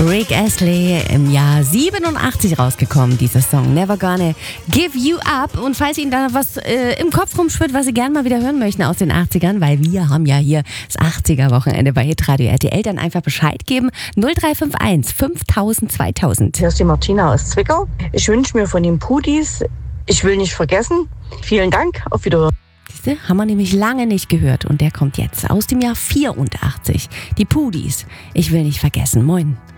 Rick Astley, im Jahr 87 rausgekommen, dieser Song Never Gonna Give You Up. Und falls Ihnen da was im Kopf rumschwirrt, was Sie gerne mal wieder hören möchten aus den 80ern, weil wir haben ja hier das 80er-Wochenende bei Hitradio RTL, dann einfach Bescheid geben. 0351 5000 2000. Hier ist die Martina aus Zwickau. Ich wünsche mir von den Pudis, ich will nicht vergessen. Vielen Dank, auf Wiederhören. Siehste, haben wir nämlich lange nicht gehört und der kommt jetzt aus dem Jahr 84. Die Pudis, ich will nicht vergessen. Moin.